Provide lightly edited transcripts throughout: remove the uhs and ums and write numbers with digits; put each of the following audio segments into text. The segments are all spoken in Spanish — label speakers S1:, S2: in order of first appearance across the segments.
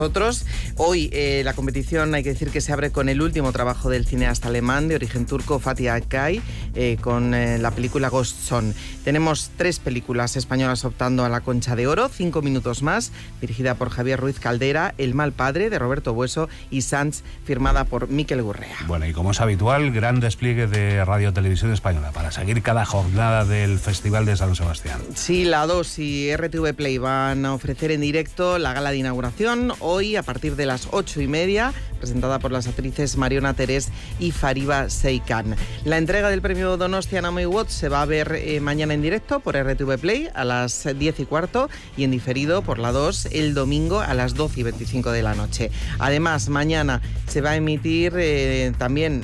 S1: Nosotros. Hoy la competición, hay que decir que se abre con el último trabajo del cineasta alemán de origen turco Fatih Akay, con la película Ghost Son. Tenemos 3 películas españolas optando a la Concha de Oro, 5 minutos más, dirigida por Javier Ruiz Caldera, El mal padre, de Roberto Bueso, y Sants, firmada por Miquel Gurrea.
S2: Bueno, y como es habitual, gran despliegue de Radio Televisión Española para seguir cada jornada del Festival de San Sebastián.
S1: Sí, la 2 y RTV Play van a ofrecer en directo la gala de inauguración, hoy a partir de las 8:30, presentada por las actrices Mariona Terés y Fariba Seikan. La entrega del premio Donostia Namo Watts se va a ver mañana en directo por RTV Play a las 10:15 y en diferido por la 2 el domingo a las 12:25 de la noche. Además, mañana se va a emitir también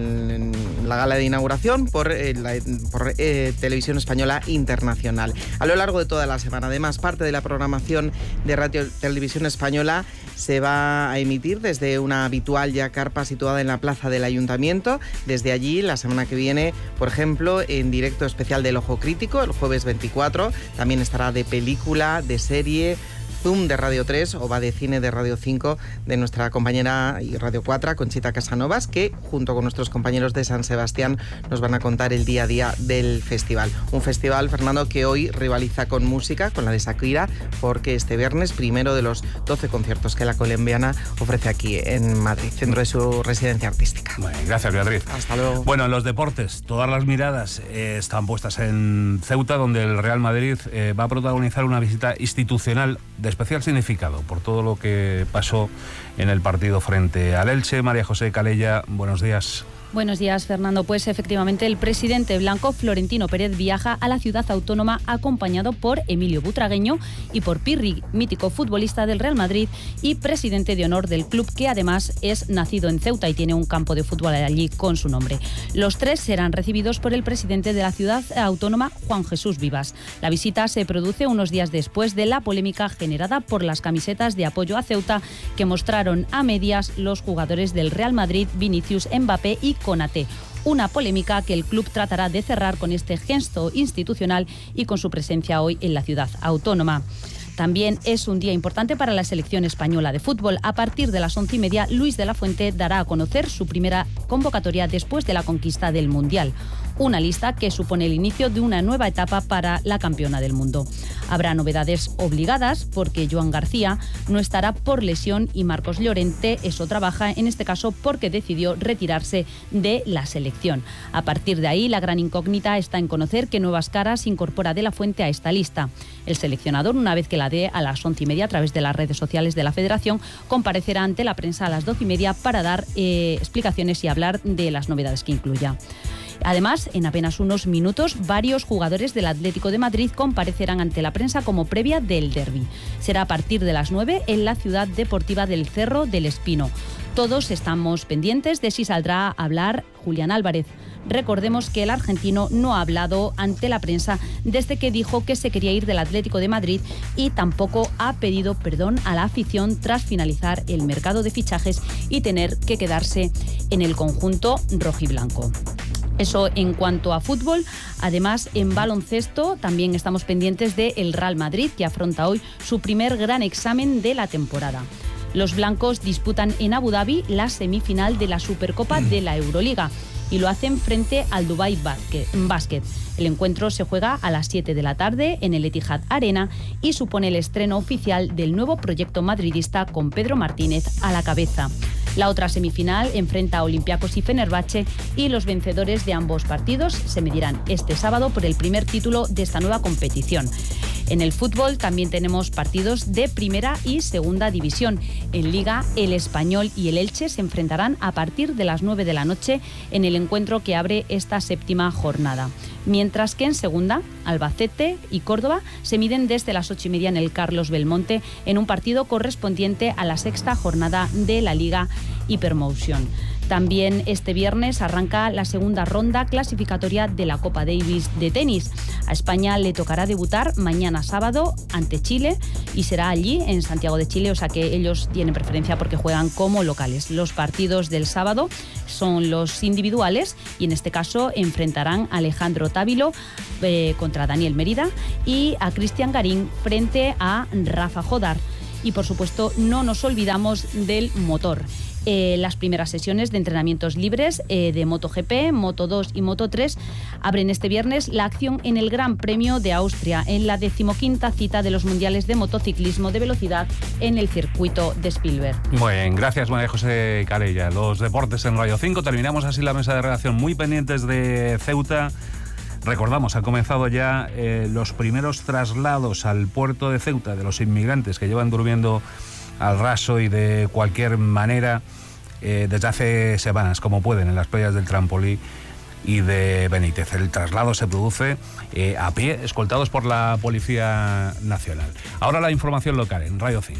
S1: la gala de inauguración por Televisión Española Internacional. A lo largo de toda la semana, además, parte de la programación de Radio Televisión Española se va a emitir desde una habitual ya carpa situada en la plaza del Ayuntamiento. Desde allí, la semana que viene, por ejemplo, en directo especial del Ojo Crítico, el jueves 24, también estará de película, de serie, Zoom de Radio 3 o Va de Cine de Radio 5 de nuestra compañera y Radio 4, Conchita Casanovas, que junto con nuestros compañeros de San Sebastián nos van a contar el día a día del festival. Un festival, Fernando, que hoy rivaliza con música, con la de Shakira, porque este viernes, primero de los 12 conciertos que la colombiana ofrece aquí en Madrid, centro de su residencia artística.
S2: Bueno, gracias, Beatriz.
S1: Hasta luego.
S2: Bueno, en los deportes, todas las miradas están puestas en Ceuta, donde el Real Madrid va a protagonizar una visita institucional de especial significado por todo lo que pasó en el partido frente al Elche. María José Calella, buenos días.
S3: Buenos días, Fernando. Pues efectivamente el presidente blanco Florentino Pérez viaja a la ciudad autónoma acompañado por Emilio Butragueño y por Pirri, mítico futbolista del Real Madrid y presidente de honor del club, que además es nacido en Ceuta y tiene un campo de fútbol allí con su nombre. Los 3 serán recibidos por el presidente de la ciudad autónoma, Juan Jesús Vivas. La visita se produce unos días después de la polémica generada por las camisetas de apoyo a Ceuta que mostraron a medias los jugadores del Real Madrid, Vinicius, Mbappé y Konaté. Una polémica que el club tratará de cerrar con este gesto institucional y con su presencia hoy en la ciudad autónoma. También es un día importante para la selección española de fútbol. A partir de las 11:30, Luis de la Fuente dará a conocer su primera convocatoria después de la conquista del Mundial. Una lista que supone el inicio de una nueva etapa para la campeona del mundo. Habrá novedades obligadas porque Joan García no estará por lesión y Marcos Llorente, eso trabaja en este caso porque decidió retirarse de la selección. A partir de ahí, la gran incógnita está en conocer qué nuevas caras incorpora de la Fuente a esta lista. El seleccionador, una vez que la dé a las 11:30 a través de las redes sociales de la Federación, comparecerá ante la prensa a las 12:30 para dar explicaciones y hablar de las novedades que incluya. Además, en apenas unos minutos, varios jugadores del Atlético de Madrid comparecerán ante la prensa como previa del derbi. Será a partir de las 9 en la ciudad deportiva del Cerro del Espino. Todos estamos pendientes de si saldrá a hablar Julián Álvarez. Recordemos que el argentino no ha hablado ante la prensa desde que dijo que se quería ir del Atlético de Madrid y tampoco ha pedido perdón a la afición tras finalizar el mercado de fichajes y tener que quedarse en el conjunto rojiblanco. Eso en cuanto a fútbol. Además, en baloncesto también estamos pendientes del Real Madrid, que afronta hoy su primer gran examen de la temporada. Los blancos disputan en Abu Dhabi la semifinal de la Supercopa de la Euroliga y lo hacen frente al Dubai Basket. El encuentro se juega a las 7 de la tarde en el Etihad Arena y supone el estreno oficial del nuevo proyecto madridista con Pedro Martínez a la cabeza. La otra semifinal enfrenta a Olympiacos y Fenerbahce y los vencedores de ambos partidos se medirán este sábado por el primer título de esta nueva competición. En el fútbol también tenemos partidos de primera y segunda división. En Liga, el Español y el Elche se enfrentarán a partir de las 9 de la noche en el encuentro que abre esta séptima jornada. Mientras que en segunda, Albacete y Córdoba se miden desde las 8:30 en el Carlos Belmonte en un partido correspondiente a la sexta jornada de la Liga Hypermotion. También este viernes arranca la segunda ronda clasificatoria de la Copa Davis de tenis. A España le tocará debutar mañana sábado ante Chile y será allí en Santiago de Chile, o sea que ellos tienen preferencia porque juegan como locales. Los partidos del sábado son los individuales y en este caso enfrentarán a Alejandro Távilo contra Daniel Mérida y a Cristian Garín frente a Rafa Jodar. y, por supuesto, no nos olvidamos del motor. Las primeras sesiones de entrenamientos libres de MotoGP, Moto2 y Moto3 abren este viernes la acción en el Gran Premio de Austria, en la 15ª cita de los Mundiales de Motociclismo de Velocidad en el circuito de Spielberg.
S2: Muy bien, gracias María José Calella. Los deportes en Radio 5. Terminamos así la mesa de redacción, muy pendientes de Ceuta. Recordamos, han comenzado ya los primeros traslados al puerto de Ceuta de los inmigrantes que llevan durmiendo al raso y de cualquier manera desde hace semanas, como pueden, en las playas del Trampolí y de Benítez. El traslado se produce a pie, escoltados por la Policía Nacional. Ahora la información local en Radio 5.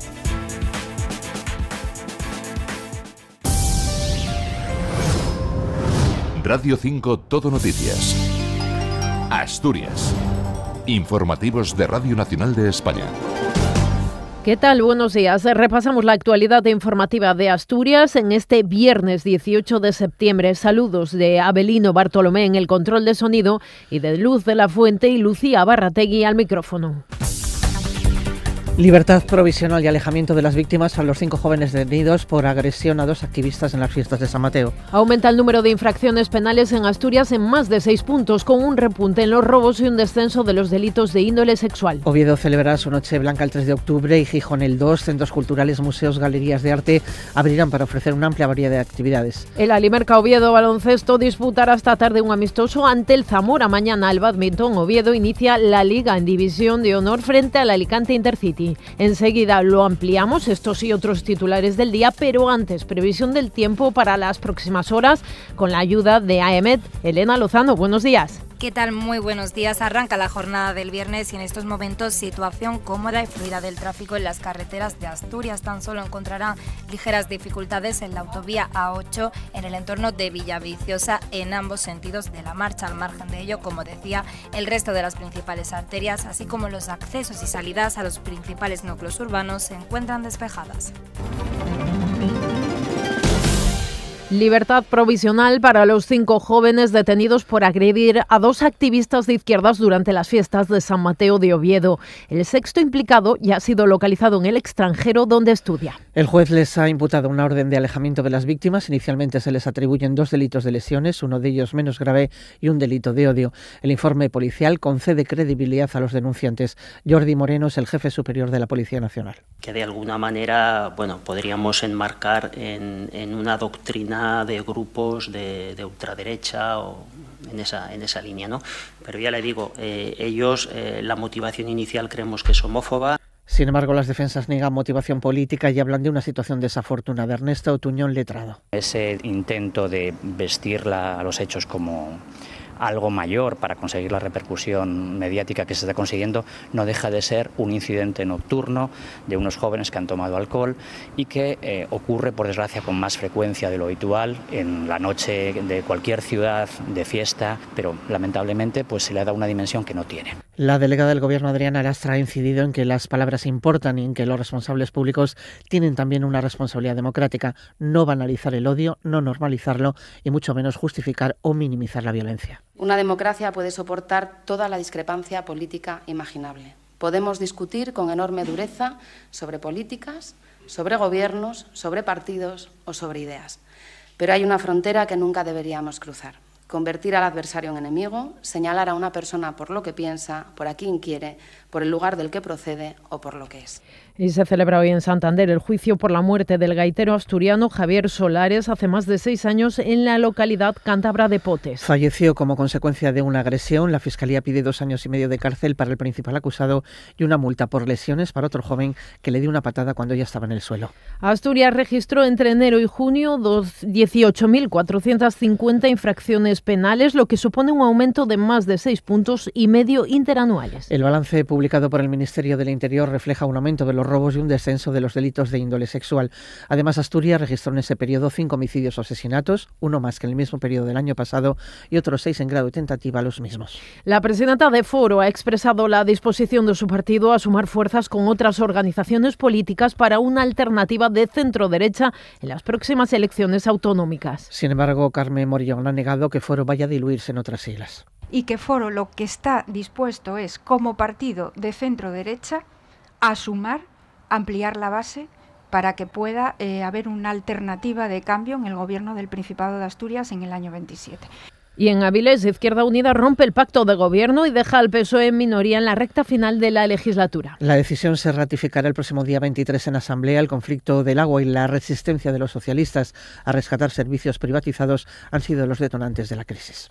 S4: Radio 5 Todo Noticias. Asturias. Informativos de Radio Nacional de España.
S5: ¿Qué tal? Buenos días. Repasamos la actualidad informativa de Asturias en este viernes 18 de septiembre. Saludos de Abelino Bartolomé en el control de sonido y de Luz de la Fuente y Lucía Barrategui al micrófono.
S6: Libertad provisional y alejamiento de las víctimas a los 5 jóvenes detenidos por agresión a 2 activistas en las fiestas de San Mateo.
S5: Aumenta el número de infracciones penales en Asturias en más de 6 puntos, con un repunte en los robos y un descenso de los delitos de índole sexual.
S6: Oviedo celebrará su Noche Blanca el 3 de octubre y Gijón el 2. Centros culturales, museos, galerías de arte abrirán para ofrecer una amplia variedad de actividades.
S5: El Alimerca Oviedo Baloncesto disputará esta tarde un amistoso ante el Zamora. Mañana el Badminton Oviedo inicia la Liga en División de Honor frente al Alicante Intercity. Enseguida lo ampliamos, estos y otros titulares del día, pero antes, previsión del tiempo para las próximas horas con la ayuda de AEMET. Elena Lozano, buenos días.
S7: ¿Qué tal? Muy buenos días. Arranca la jornada del viernes y en estos momentos situación cómoda y fluida del tráfico en las carreteras de Asturias. Tan solo encontrarán ligeras dificultades en la autovía A8 en el entorno de Villaviciosa en ambos sentidos de la marcha. Al margen de ello, como decía, el resto de las principales arterias, así como los accesos y salidas a los principales núcleos urbanos, se encuentran despejadas.
S5: Libertad provisional para los 5 jóvenes detenidos por agredir a 2 activistas de izquierdas durante las fiestas de San Mateo de Oviedo. El sexto implicado ya ha sido localizado en el extranjero, donde estudia.
S6: El juez les ha imputado una orden de alejamiento de las víctimas. Inicialmente se les atribuyen 2 delitos de lesiones, uno de ellos menos grave y un delito de odio. El informe policial concede credibilidad a los denunciantes. Jordi Moreno es el jefe superior de la Policía Nacional.
S8: Que de alguna manera, podríamos enmarcar en una doctrina de grupos de ultraderecha o en esa línea, ¿no? Pero ya le digo, ellos, la motivación inicial creemos que es homófoba.
S6: Sin embargo, las defensas niegan motivación política y hablan de una situación desafortunada. Ernesto Tuñón, letrado.
S9: Ese intento de vestir a los hechos como algo mayor para conseguir la repercusión mediática que se está consiguiendo, no deja de ser un incidente nocturno de unos jóvenes que han tomado alcohol y que ocurre, por desgracia, con más frecuencia de lo habitual en la noche de cualquier ciudad de fiesta, pero lamentablemente se le ha dado una dimensión que no tiene.
S6: La delegada del Gobierno, Adriana Arastra, ha incidido en que las palabras importan y en que los responsables públicos tienen también una responsabilidad democrática: no banalizar el odio, no normalizarlo y mucho menos justificar o minimizar la violencia.
S10: Una democracia puede soportar toda la discrepancia política imaginable. Podemos discutir con enorme dureza sobre políticas, sobre gobiernos, sobre partidos o sobre ideas. Pero hay una frontera que nunca deberíamos cruzar: convertir al adversario en enemigo, señalar a una persona por lo que piensa, por a quien quiere, por el lugar del que procede o por lo que es.
S5: Y se celebra hoy en Santander el juicio por la muerte del gaitero asturiano Javier Solares hace más de 6 años en la localidad cántabra de Potes.
S6: Falleció como consecuencia de una agresión. La Fiscalía pide 2 años y medio de cárcel para el principal acusado y una multa por lesiones para otro joven que le dio una patada cuando ya estaba en el suelo.
S5: Asturias registró entre enero y junio 18.450 infracciones penales, lo que supone un aumento de más de 6,5 puntos interanuales.
S6: El balance publicado por el Ministerio del Interior refleja un aumento de los robos y un descenso de los delitos de índole sexual. Además, Asturias registró en ese periodo 5 homicidios o asesinatos, uno más que en el mismo periodo del año pasado y otros 6 en grado de tentativa, los mismos.
S5: La presidenta de Foro ha expresado la disposición de su partido a sumar fuerzas con otras organizaciones políticas para una alternativa de centro-derecha en las próximas elecciones autonómicas.
S6: Sin embargo, Carmen Morillón ha negado que Foro vaya a diluirse en otras siglas.
S11: Y que Foro lo que está dispuesto es, como partido de centro-derecha, a sumar ampliar la base para que pueda haber una alternativa de cambio en el gobierno del Principado de Asturias en el año 27.
S5: Y en Avilés, Izquierda Unida rompe el pacto de gobierno y deja al PSOE en minoría en la recta final de la legislatura.
S6: La decisión se ratificará el próximo día 23 en Asamblea. El conflicto del agua y la resistencia de los socialistas a rescatar servicios privatizados han sido los detonantes de la crisis.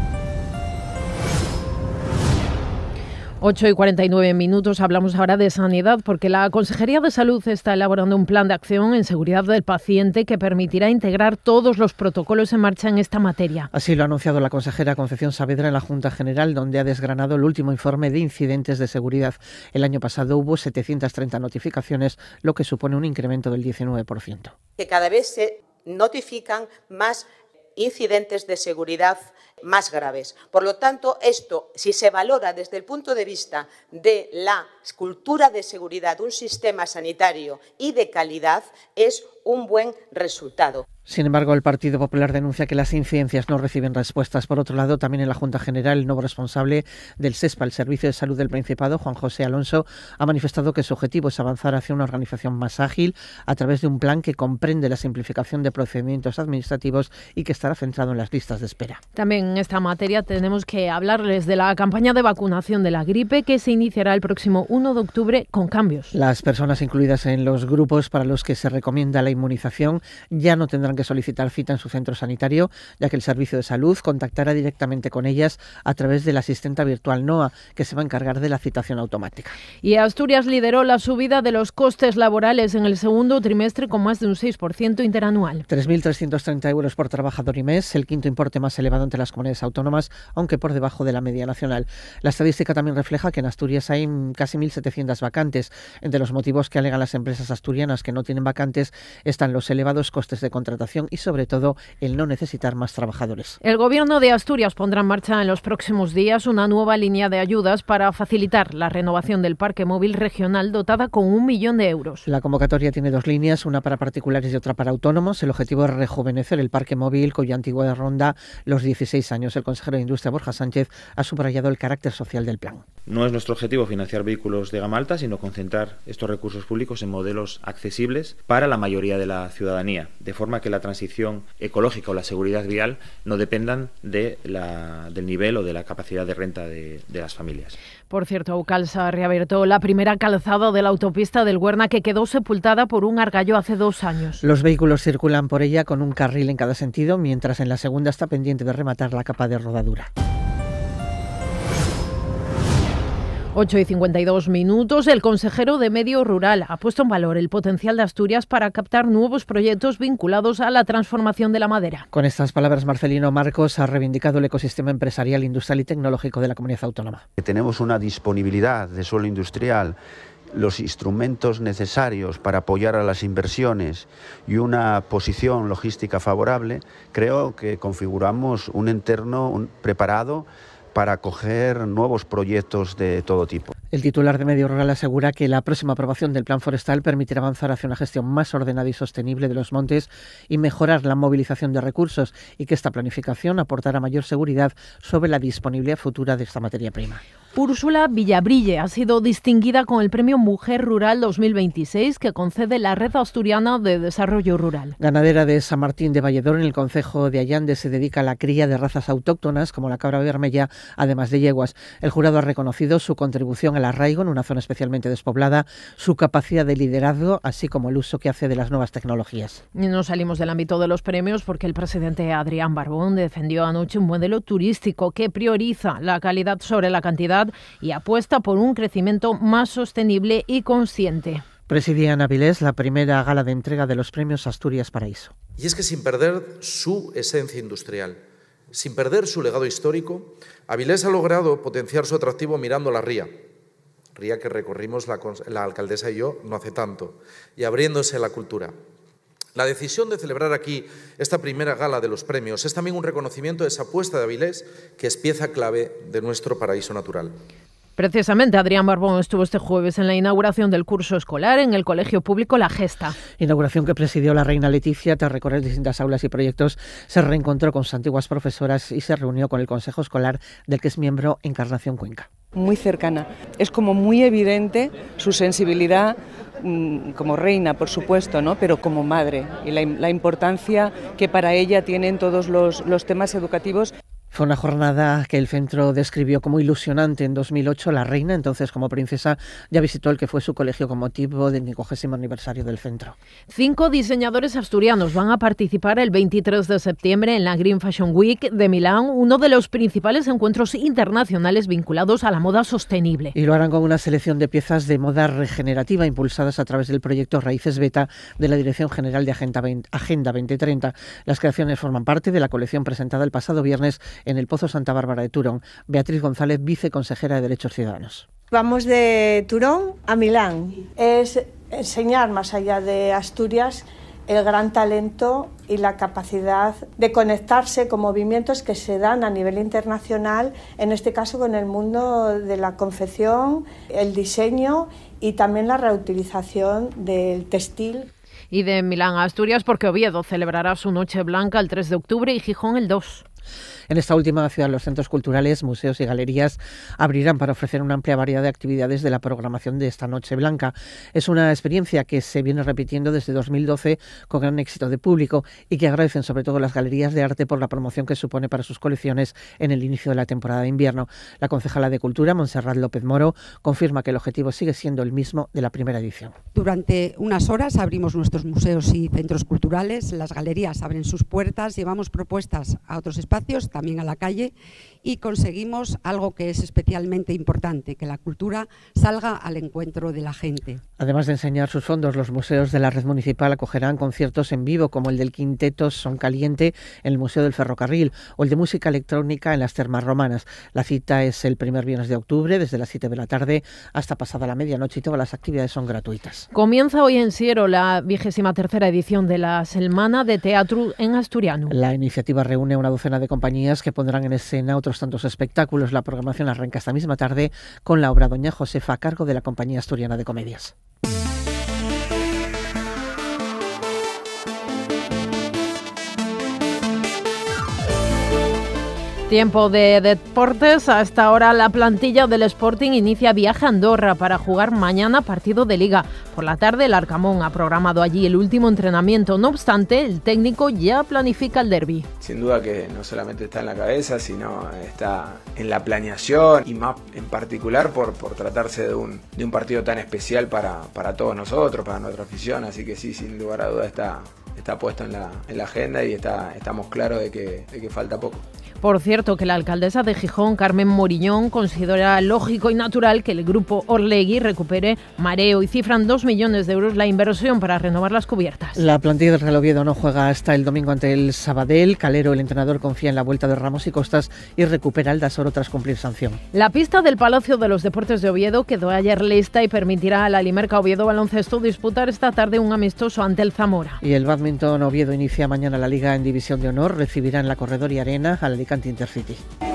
S5: 8:49. Hablamos ahora de sanidad porque la Consejería de Salud está elaborando un plan de acción en seguridad del paciente que permitirá integrar todos los protocolos en marcha en esta materia.
S6: Así lo ha anunciado la consejera Concepción Saavedra en la Junta General, donde ha desgranado el último informe de incidentes de seguridad. El año pasado hubo 730 notificaciones, lo que supone un incremento del 19%.
S12: Que cada vez se notifican más incidentes de seguridad más graves. Por lo tanto, esto, si se valora desde el punto de vista de la cultura de seguridad, un sistema sanitario y de calidad, es un buen resultado.
S6: Sin embargo, el Partido Popular denuncia que las incidencias no reciben respuestas. Por otro lado, también en la Junta General, el nuevo responsable del SESPA, el Servicio de Salud del Principado, Juan José Alonso, ha manifestado que su objetivo es avanzar hacia una organización más ágil a través de un plan que comprende la simplificación de procedimientos administrativos y que estará centrado en las listas de espera.
S5: También en esta materia tenemos que hablarles de la campaña de vacunación de la gripe que se iniciará el próximo 1 de octubre con cambios.
S6: Las personas incluidas en los grupos para los que se recomienda la inmunización ya no tendrán que solicitar cita en su centro sanitario, ya que el Servicio de Salud contactará directamente con ellas a través de la asistenta virtual NOA, que se va a encargar de la citación automática.
S5: Y Asturias lideró la subida de los costes laborales en el segundo trimestre con más de un 6% interanual.
S6: 3.330 euros por trabajador y mes, el quinto importe más elevado entre las comunidades autónomas, aunque por debajo de la media nacional. La estadística también refleja que en Asturias hay casi 1.700 vacantes. Entre los motivos que alegan las empresas asturianas que no tienen vacantes están los elevados costes de contratación y sobre todo el no necesitar más trabajadores.
S5: El Gobierno de Asturias pondrá en marcha en los próximos días una nueva línea de ayudas para facilitar la renovación del parque móvil regional dotada con 1 millón de euros.
S6: La convocatoria tiene 2 líneas, una para particulares y otra para autónomos. El objetivo es rejuvenecer el parque móvil cuya antigüedad ronda los 16 años. El consejero de Industria, Borja Sánchez, ha subrayado el carácter social del plan.
S13: No es nuestro objetivo financiar vehículos de gama alta, sino concentrar estos recursos públicos en modelos accesibles para la mayoría de la ciudadanía, de forma que la transición ecológica o la seguridad vial no dependan del nivel o de la capacidad de renta de las familias.
S5: Por cierto, Aucalsa ha reabierto la primera calzada de la autopista del Güerna que quedó sepultada por un argallo hace 2 años.
S6: Los vehículos circulan por ella con un carril en cada sentido, mientras en la segunda está pendiente de rematar la capa de rodadura.
S5: 8:52. El consejero de Medio Rural ha puesto en valor el potencial de Asturias para captar nuevos proyectos vinculados a la transformación de la madera.
S6: Con estas palabras, Marcelino Marcos ha reivindicado el ecosistema empresarial, industrial y tecnológico de la comunidad autónoma.
S14: Tenemos una disponibilidad de suelo industrial, los instrumentos necesarios para apoyar a las inversiones y una posición logística favorable. Creo que configuramos un entorno preparado para acoger nuevos proyectos de todo tipo.
S6: El titular de Medio Rural asegura que la próxima aprobación del Plan Forestal permitirá avanzar hacia una gestión más ordenada y sostenible de los montes y mejorar la movilización de recursos, y que esta planificación aportará mayor seguridad sobre la disponibilidad futura de esta materia prima.
S5: Úrsula Villabrille ha sido distinguida con el Premio Mujer Rural 2026 que concede la Red Asturiana de Desarrollo Rural.
S6: Ganadera de San Martín de Valledor, en el concejo de Allande se dedica a la cría de razas autóctonas como la cabra bermella, además de yeguas. El jurado ha reconocido su contribución al arraigo en una zona especialmente despoblada, su capacidad de liderazgo, así como el uso que hace de las nuevas tecnologías.
S5: Y no salimos del ámbito de los premios porque el presidente Adrián Barbón defendió anoche un modelo turístico que prioriza la calidad sobre la cantidad y apuesta por un crecimiento más sostenible y consciente.
S6: Presidía en Avilés la primera gala de entrega de los premios Asturias Paraíso.
S15: Y es que sin perder su esencia industrial, sin perder su legado histórico, Avilés ha logrado potenciar su atractivo mirando la ría que recorrimos la alcaldesa y yo no hace tanto, y abriéndose a la cultura. La decisión de celebrar aquí esta primera gala de los premios es también un reconocimiento de esa apuesta de Avilés, que es pieza clave de nuestro paraíso natural.
S5: Precisamente Adrián Barbón estuvo este jueves en la inauguración del curso escolar en el Colegio Público La Gesta.
S6: Inauguración que presidió la reina Leticia. Tras recorrer distintas aulas y proyectos, se reencontró con sus antiguas profesoras y se reunió con el Consejo Escolar del que es miembro Encarnación Cuenca.
S16: Muy cercana. Es como muy evidente su sensibilidad como reina, por supuesto, ¿no? Pero como madre, y la importancia que para ella tienen todos los temas educativos.
S6: Fue una jornada que el centro describió como ilusionante. En 2008, la reina, entonces como princesa, ya visitó el que fue su colegio con motivo del 50º aniversario del centro.
S5: 5 diseñadores asturianos van a participar el 23 de septiembre en la Green Fashion Week de Milán, uno de los principales encuentros internacionales vinculados a la moda sostenible.
S6: Y lo harán con una selección de piezas de moda regenerativa impulsadas a través del proyecto Raíces Beta de la Dirección General de Agenda 2030. Las creaciones forman parte de la colección presentada el pasado viernes en el Pozo Santa Bárbara de Turón. Beatriz González, viceconsejera de Derechos Ciudadanos.
S17: Vamos de Turón a Milán. Es enseñar más allá de Asturias el gran talento y la capacidad de conectarse con movimientos que se dan a nivel internacional, en este caso con el mundo de la confección, el diseño y también la reutilización del textil.
S5: Y de Milán a Asturias, porque Oviedo celebrará su Noche Blanca el 3 de octubre y Gijón el 2.
S6: En esta última ciudad, los centros culturales, museos y galerías abrirán para ofrecer una amplia variedad de actividades de la programación de esta Noche Blanca. Es una experiencia que se viene repitiendo desde 2012 con gran éxito de público y que agradecen sobre todo las galerías de arte por la promoción que supone para sus colecciones en el inicio de la temporada de invierno. La concejala de Cultura, Montserrat López Moro, confirma que el objetivo sigue siendo el mismo de la primera edición.
S18: Durante unas horas abrimos nuestros museos y centros culturales, las galerías abren sus puertas, llevamos propuestas a otros espacios, también a la calle, y conseguimos algo que es especialmente importante, que la cultura salga al encuentro de la gente.
S6: Además de enseñar sus fondos, los museos de la red municipal acogerán conciertos en vivo como el del quinteto Son Caliente en el Museo del Ferrocarril o el de música electrónica en las Termas Romanas. La cita es el primer viernes de octubre, desde las 7 de la tarde hasta pasada la medianoche, y todas las actividades son gratuitas.
S5: Comienza hoy en Siero la 23ª edición de la Semana de Teatro en Asturiano.
S6: La iniciativa reúne a una docena de compañías que pondrán en escena otros tantos espectáculos. La programación arranca esta misma tarde con la obra Doña Josefa a cargo de la Compañía Asturiana de Comedias.
S5: Tiempo de deportes. A esta hora la plantilla del Sporting inicia viaje a Andorra para jugar mañana partido de Liga. Por la tarde el Arcamón ha programado allí el último entrenamiento. No obstante, el técnico ya planifica el derbi.
S19: Sin duda que no solamente está en la cabeza, sino está en la planeación y más en particular por tratarse de un partido tan especial para todos nosotros, para nuestra afición. Así que sí, sin lugar a dudas está puesto en la agenda y estamos claros de que falta poco.
S5: Por cierto, que la alcaldesa de Gijón, Carmen Moriñón, considera lógico y natural que el grupo Orlegui recupere Mareo y cifran 2 millones de euros la inversión para renovar las cubiertas.
S6: La plantilla del Real Oviedo no juega hasta el domingo ante el Sabadell. Calero, el entrenador, confía en la vuelta de Ramos y Costas y recupera el Dasoro tras cumplir sanción.
S5: La pista del Palacio de los Deportes de Oviedo quedó ayer lista y permitirá a la Limerca Oviedo Baloncesto disputar esta tarde un amistoso ante el Zamora.
S6: Y el bádminton Oviedo inicia mañana la Liga en División de Honor. Recibirá en la Corredor y Arena al Alicante Intercity.